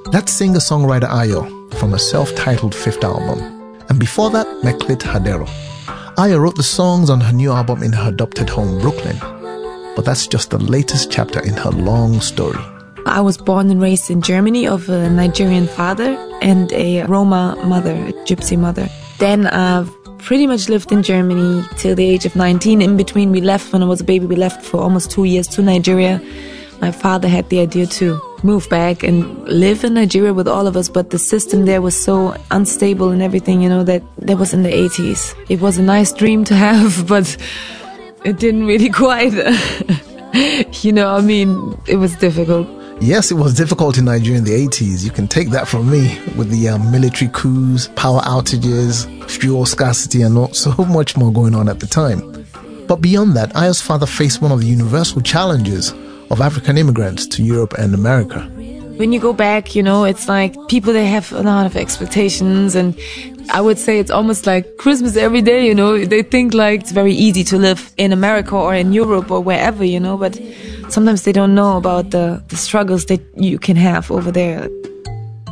That's singer-songwriter Ayo from her self-titled fifth album. And before that, Meklit Hadero. Ayo wrote the songs on her new album in her adopted home, Brooklyn. But that's just the latest chapter in her long story. I was born and raised in Germany of a Nigerian father and a Roma mother, a gypsy mother. Then I've pretty much lived in Germany till the age of 19. In between, we left when I was a baby. We left for almost 2 years to Nigeria. My father had the idea to move back and live in Nigeria with all of us, but the system there was so unstable and everything, that was in the 80s. It was a nice dream to have, but it didn't really quite, it was difficult. Yes, it was difficult in Nigeria in the 80s. You can take that from me with the military coups, power outages, fuel scarcity, and so much more going on at the time. But beyond that, Ayo's father faced one of the universal challenges of African immigrants to Europe and America. When you go back, it's like people, they have a lot of expectations, and I would say it's almost like Christmas every day, They think like it's very easy to live in America or in Europe or wherever, but sometimes they don't know about the struggles that you can have over there.